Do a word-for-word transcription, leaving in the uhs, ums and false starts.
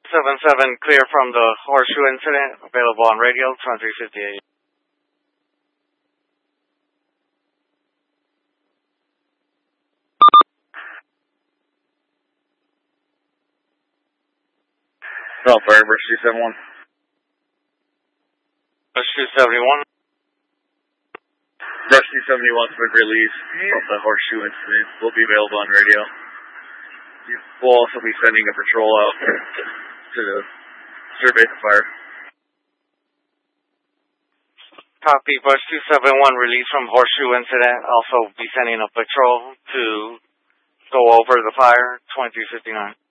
seven seven, clear from the Horseshoe incident, available on radio, twenty-three fifty-eight. South Fire, Brush two seventy-one. Brush two seventy-one. Brush two seventy-one, quick release from the Horseshoe incident. Will be available on radio. We'll also be sending a patrol out to survey the fire. Copy, Brush two seventy-one, release from Horseshoe incident. Also be sending a patrol to go over the fire, twenty-three fifty-nine.